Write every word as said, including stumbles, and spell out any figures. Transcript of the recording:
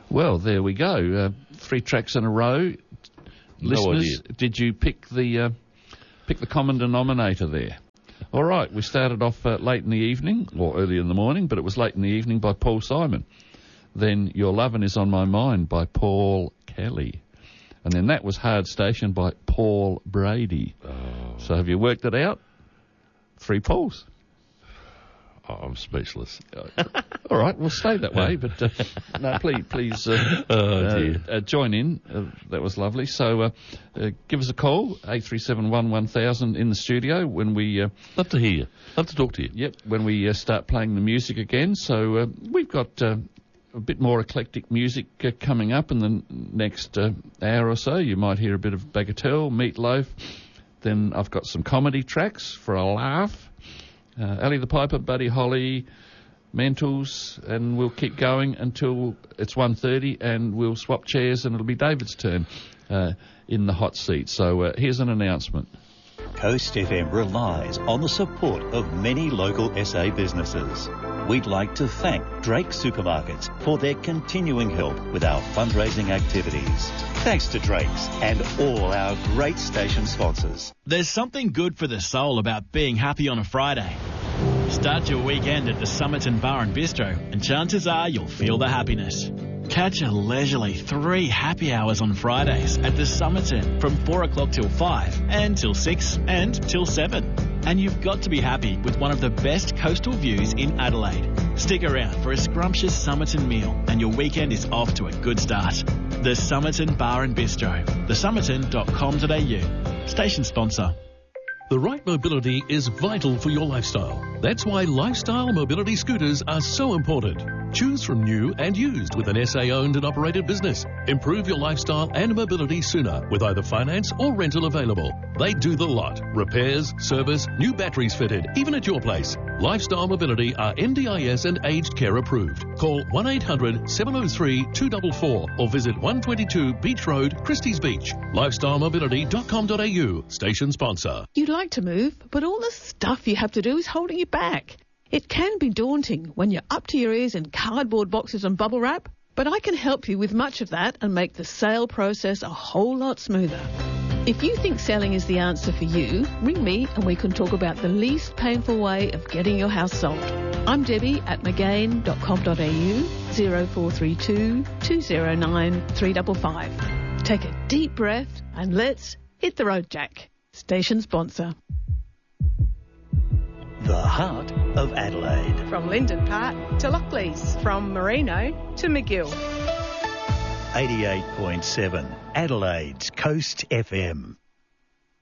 Well, there we go. Uh, three tracks in a row. No Listeners, idea. did you pick the uh, pick the common denominator there? All right, we started off uh, late in the evening, or early in the morning, but it was late in the evening by Paul Simon. Then Your Lovin' Is On My Mind by Paul Kelly. And then that was Hard Station by Paul Brady. Oh. So have you worked it out? Three Pauls. Oh, I'm speechless. All right, we'll stay that way, but uh, no, please, please uh, Oh, dear. uh, uh, join in. Uh, that was lovely. So uh, uh, give us a call, eight three seven one one thousand in the studio when we... Uh, Love to hear you. Love to talk to you. Yep, when we uh, start playing the music again. So uh, we've got uh, a bit more eclectic music uh, coming up in the next uh, hour or so. You might hear a bit of Bagatelle, Meatloaf. Then I've got some comedy tracks for a laugh. Uh, Ali the Piper, Buddy Holly, Mentals, and we'll keep going until it's one thirty and we'll swap chairs and it'll be David's turn uh, in the hot seat. So uh, here's an announcement. Coast F M relies on the support of many local S A businesses. We'd like to thank Drake Supermarkets for their continuing help with our fundraising activities. Thanks to Drake's and all our great station sponsors. There's something good for the soul about being happy on a Friday. Start your weekend at the Somerton Bar and Bistro and chances are you'll feel the happiness. Catch a leisurely three happy hours on Fridays at the Somerton from four o'clock till five and till six and till seven. And you've got to be happy with one of the best coastal views in Adelaide. Stick around for a scrumptious Somerton meal and your weekend is off to a good start. The Somerton Bar and Bistro, the somerton dot com dot a u. Station sponsor. The right mobility is vital for your lifestyle. That's why lifestyle mobility scooters are so important. Choose from new and used with an S A-owned and operated business. Improve your lifestyle and mobility sooner with either finance or rental available. They do the lot. Repairs, service, new batteries fitted, even at your place. Lifestyle Mobility are N D I S and aged care approved. Call one eight hundred seven oh three two four four or visit one twenty-two Beach Road, Christie's Beach. lifestyle mobility dot com dot a u. Station sponsor. You'd like to move, but all the stuff you have to do is holding you back. It can be daunting when you're up to your ears in cardboard boxes and bubble wrap, but I can help you with much of that and make the sale process a whole lot smoother. If you think selling is the answer for you, ring me and we can talk about the least painful way of getting your house sold. I'm Debbie at magain dot com dot a u, zero four three two two zero nine three five five. Take a deep breath and let's hit the road, Jack. Station sponsor. The heart of Adelaide. From Linden Park to Lockleys, from Merino to McGill. eighty-eight point seven, Adelaide's Coast F M.